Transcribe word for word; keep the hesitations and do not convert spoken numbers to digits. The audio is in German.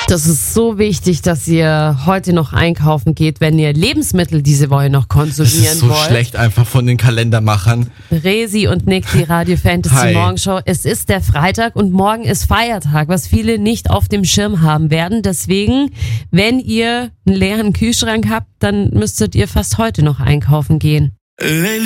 Das ist so wichtig, dass ihr heute noch einkaufen geht, wenn ihr Lebensmittel diese Woche noch konsumieren wollt. Das ist so wollt. schlecht einfach von den Kalendermachern. Resi und Nick, die Radio Fantasy Hi. Morgenshow. Es ist der Freitag und morgen ist Feiertag, was viele nicht auf dem Schirm haben werden. Deswegen, wenn ihr einen leeren Kühlschrank habt, dann müsstet ihr fast heute noch einkaufen gehen.